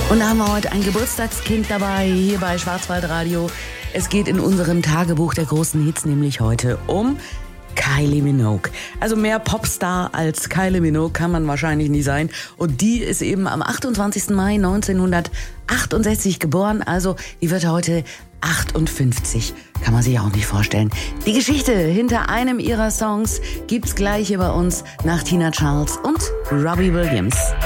Und da haben wir heute ein Geburtstagskind dabei, hier bei Schwarzwaldradio. Es geht in unserem Tagebuch der großen Hits nämlich heute um Kylie Minogue. Also mehr Popstar als Kylie Minogue kann man wahrscheinlich nie sein. Und die ist eben am 28. Mai 1968 geboren. Also die wird heute 58. Kann man sich auch nicht vorstellen. Die Geschichte hinter einem ihrer Songs gibt's gleich hier bei uns nach Tina Charles und Robbie Williams.